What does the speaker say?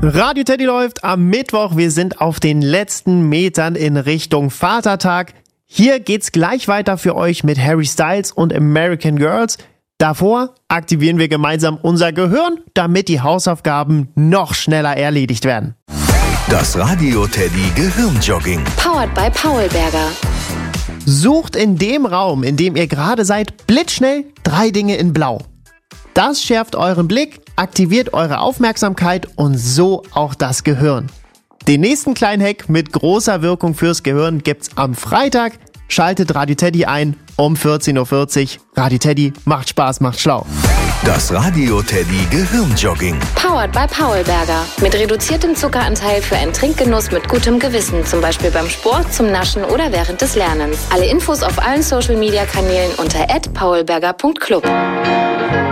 Radio Teddy läuft am Mittwoch. Wir sind auf den letzten Metern in Richtung Vatertag. Hier geht's gleich weiter für euch mit Harry Styles und American Girls. Davor aktivieren wir gemeinsam unser Gehirn, damit die Hausaufgaben noch schneller erledigt werden. Das Radio Teddy Gehirnjogging. Powered by Paulberger. Sucht in dem Raum, in dem ihr gerade seid, blitzschnell 3 Dinge in Blau. Das schärft euren Blick, aktiviert eure Aufmerksamkeit und so auch das Gehirn. Den nächsten kleinen Hack mit großer Wirkung fürs Gehirn gibt's am Freitag. Schaltet Radio Teddy ein um 14.40 Uhr. Radio Teddy macht Spaß, macht schlau. Das Radio Teddy Gehirnjogging. Powered by Paulberger. Mit reduziertem Zuckeranteil für einen Trinkgenuss mit gutem Gewissen. Zum Beispiel beim Sport, zum Naschen oder während des Lernens. Alle Infos auf allen Social-Media-Kanälen unter @paulberger.club.